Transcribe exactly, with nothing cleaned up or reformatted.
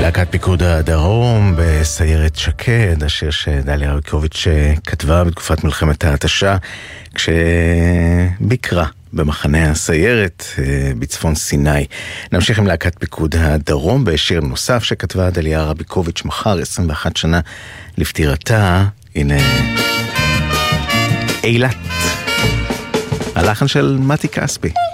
להקת פיקוד הדרום בסיירת שקד, השיר שדליה רביקוביץ' כתבה בתקופת מלחמת ההתשה כשביקרה במחנה הסיירת בצפון סיני. נמשיך עם להקת פיקוד הדרום בשיר נוסף שכתבה דליה רביקוביץ' מחר עשרים ואחת שנה לפטירתה. הנה אילת, הלחן של מתי כספי.